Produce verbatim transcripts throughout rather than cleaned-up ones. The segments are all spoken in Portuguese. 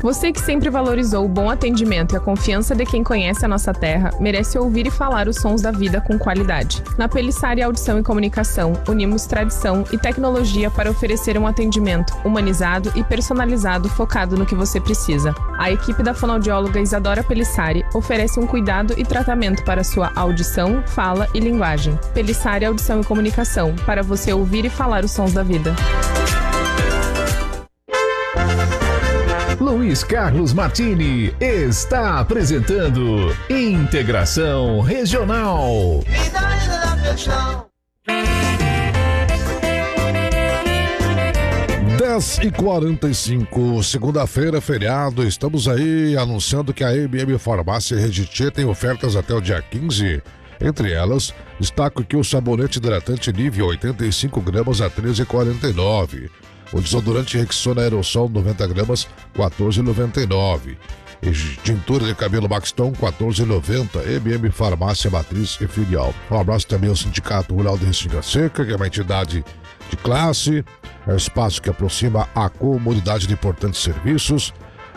Você que sempre valorizou o bom atendimento e a confiança de quem conhece a nossa terra, merece ouvir e falar os sons da vida com qualidade. Na Pelissari Audição e Comunicação, unimos tradição e tecnologia para oferecer um atendimento humanizado e personalizado focado no que você precisa. A equipe da fonoaudióloga Isadora Pelissari oferece um cuidado e tratamento para sua audição, fala e linguagem. Pelissari Audição e Comunicação, para você ouvir e falar os sons da vida. Luiz Carlos Martini está apresentando Integração Regional. dez e quarenta e cinco, segunda-feira, feriado. Estamos aí anunciando que a M M Farmácia Rede Tchê tem ofertas até o dia quinze. Entre elas, destaco que o sabonete hidratante Nivea oitenta e cinco gramas a treze reais e quarenta e nove centavos. O desodorante Rexona Aerosol noventa gramas, quatorze reais e noventa e nove centavos. E tintura de cabelo Maxton, quatorze reais e noventa centavos. M M Farmácia Matriz e Filial. Um abraço também ao Sindicato Rural de Restinga Seca, que é uma entidade de classe, é um espaço que aproxima a comunidade de importantes serviços.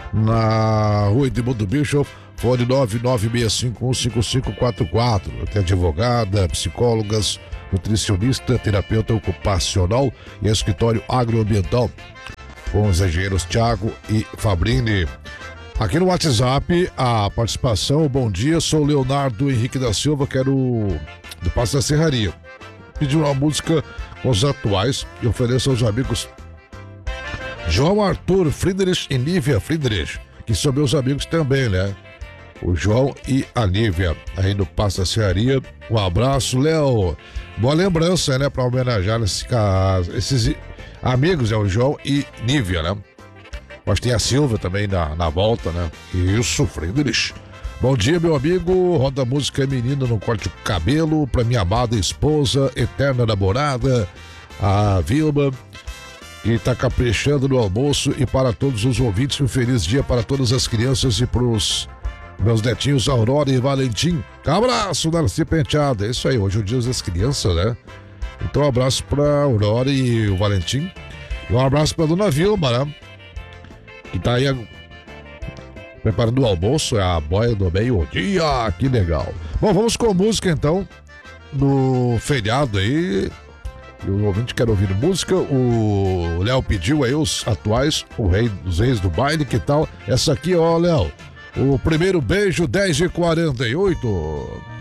Na rua Edmundo Bischoff, fone nove nove seis cinco um cinco cinco quatro quatro. Tem advogada, psicólogas, nutricionista, terapeuta ocupacional e escritório agroambiental com os engenheiros Thiago e Fabrini. Aqui no WhatsApp, a participação: bom dia, sou o Leonardo Henrique da Silva, quero do Passo da Serraria. Pedi uma música com os atuais e ofereço aos amigos João Arthur Friedrich e Nívia Friedrich, que são meus amigos também, né? O João e a Nívia, aí no Passo da Serraria. Um abraço, Léo. Boa lembrança, né? Pra homenagear esse caso, esses amigos, é o João e Nívia, né? Mas tem a Silvia também na, na volta, né? Isso, Friedrich. Bom dia, meu amigo. Roda música Menina no Corte o Cabelo pra minha amada esposa, eterna namorada, a Vilma, que tá caprichando no almoço, e para todos os ouvintes, um feliz dia para todas as crianças e pros meus netinhos Aurora e Valentim. Abraço, Narci Penteada. É isso aí, hoje é o dia das crianças, né? Então um abraço pra Aurora e o Valentim. E um abraço pra dona Vilma, né? Que tá aí a... preparando o almoço, é a boia do meio-dia. Que legal. Bom, vamos com música então. No feriado aí, e o ouvinte quer ouvir música. O Léo pediu aí os atuais, o rei dos reis do baile. Que tal essa aqui, ó, Léo? O primeiro beijo, dez e quarenta e oito.